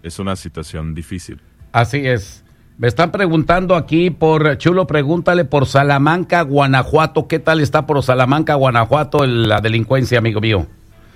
es una situación difícil. Así es. Me están preguntando aquí por, Chulo, pregúntale por Salamanca, Guanajuato. ¿Qué tal está por Salamanca, Guanajuato la delincuencia, amigo mío?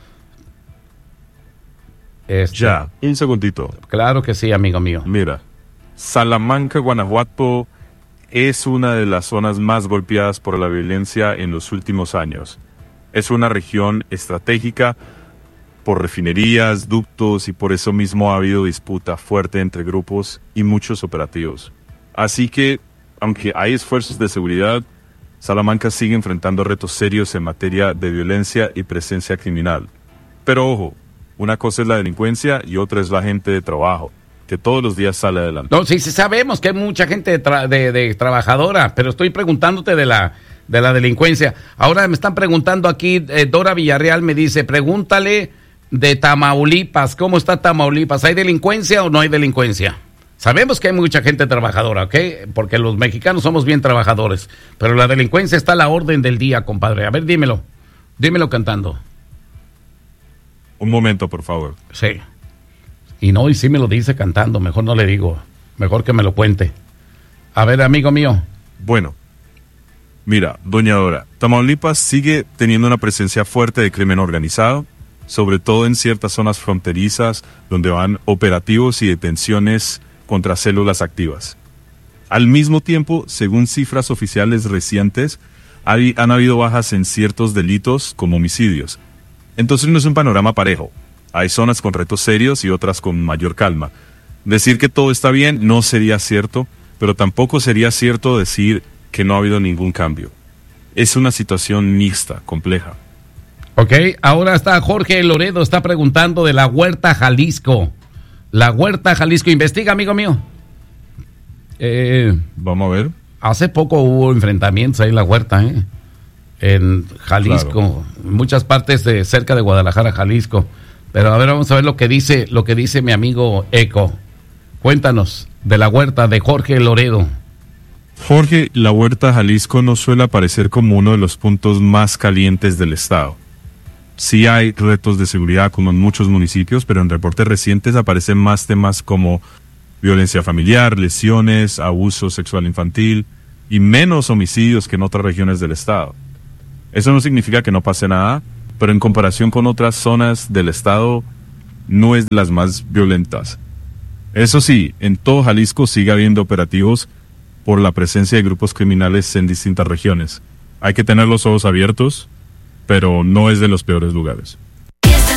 Ya, un segundito. Claro que sí, amigo mío. Mira, Salamanca, Guanajuato es una de las zonas más golpeadas por la violencia en los últimos años. Es una región estratégica por refinerías, ductos, y por eso mismo ha habido disputa fuerte entre grupos y muchos operativos. Así que, aunque hay esfuerzos de seguridad, Salamanca sigue enfrentando retos serios en materia de violencia y presencia criminal. Pero ojo, una cosa es la delincuencia y otra es la gente de trabajo, que todos los días sale adelante. No, sí sabemos que hay mucha gente de trabajadora, pero estoy preguntándote de la delincuencia. Ahora me están preguntando aquí, Dora Villarreal me dice, pregúntale de Tamaulipas, ¿cómo está Tamaulipas? ¿Hay delincuencia o no hay delincuencia? Sabemos que hay mucha gente trabajadora, ¿ok? Porque los mexicanos somos bien trabajadores, pero la delincuencia está a la orden del día, compadre. A ver, dímelo cantando. Un momento, por favor. Sí. Y sí me lo dice cantando, mejor no le digo, mejor que me lo cuente. A ver, amigo mío. Bueno, mira, doña Dora, Tamaulipas sigue teniendo una presencia fuerte de crimen organizado, sobre todo en ciertas zonas fronterizas donde van operativos y detenciones contra células activas. Al mismo tiempo, según cifras oficiales recientes, han habido bajas en ciertos delitos como homicidios. Entonces no es un panorama parejo. Hay zonas con retos serios y otras con mayor calma. Decir que todo está bien no sería cierto, pero tampoco sería cierto decir que no ha habido ningún cambio. Es una situación mixta, compleja. Ok, ahora está Jorge Loredo, está preguntando de la Huerta Jalisco. La Huerta Jalisco, investiga, amigo mío. Vamos a ver. Hace poco hubo enfrentamientos ahí en la Huerta, en Jalisco, claro. En muchas partes cerca de Guadalajara, Jalisco. Pero a ver, vamos a ver lo que dice mi amigo Eco. Cuéntanos de la Huerta de Jorge Loredo. Jorge, la Huerta Jalisco no suele aparecer como uno de los puntos más calientes del estado. Sí hay retos de seguridad como en muchos municipios, pero en reportes recientes aparecen más temas como violencia familiar, lesiones, abuso sexual infantil y menos homicidios que en otras regiones del estado. Eso no significa que no pase nada, pero en comparación con otras zonas del estado no es de las más violentas. Eso sí, en todo Jalisco sigue habiendo operativos por la presencia de grupos criminales en distintas regiones. Hay que tener los ojos abiertos, pero no es de los peores lugares.